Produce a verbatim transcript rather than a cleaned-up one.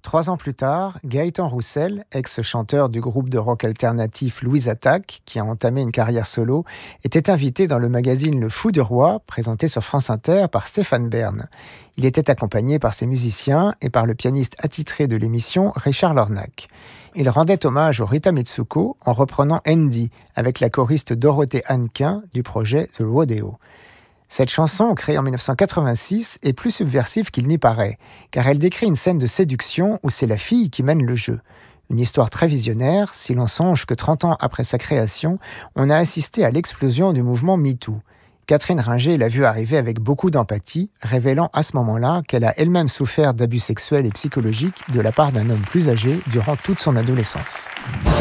Trois ans plus tard, Gaëtan Roussel, ex-chanteur du groupe de rock alternatif Louise Attaque, qui a entamé une carrière solo, était invité dans le magazine Le Fou du Roi, présenté sur France Inter par Stéphane Bern. Il était accompagné par ses musiciens et par le pianiste attitré de l'émission Richard Lornac. Il rendait hommage au Rita Mitsuko en reprenant Andy avec la choriste Dorothée Hannequin du projet The Rodeo. Cette chanson, créée en dix-neuf cent quatre-vingt-six, est plus subversive qu'il n'y paraît, car elle décrit une scène de séduction où c'est la fille qui mène le jeu. Une histoire très visionnaire, si l'on songe que trente ans après sa création, on a assisté à l'explosion du mouvement MeToo. Catherine Ringer l'a vue arriver avec beaucoup d'empathie, révélant à ce moment-là qu'elle a elle-même souffert d'abus sexuels et psychologiques de la part d'un homme plus âgé durant toute son adolescence.